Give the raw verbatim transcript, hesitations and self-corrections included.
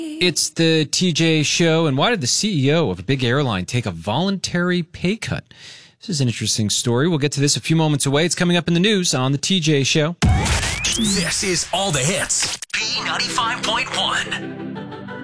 It's the T J Show, and why did the C E O of a big airline take a voluntary pay cut? This is an interesting story. We'll get to this a few moments away. It's coming up in the news on the T J Show. This is All the Hits, B ninety-five point one.